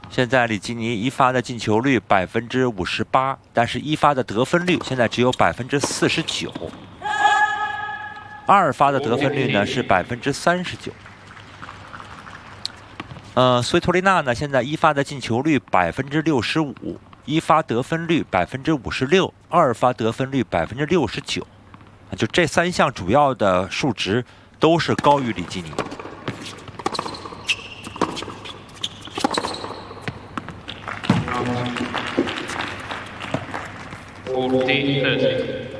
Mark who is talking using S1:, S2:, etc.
S1: 现在里基尼一发的进球率58%，但是一发的得分率现在只有49%，二发的得分率呢是39%。斯维托利娜呢，现在一发的进球率65%，一发得分率56%，二发得分率69%，就这3项主要的数值都是高于里基尼。
S2: 40-30。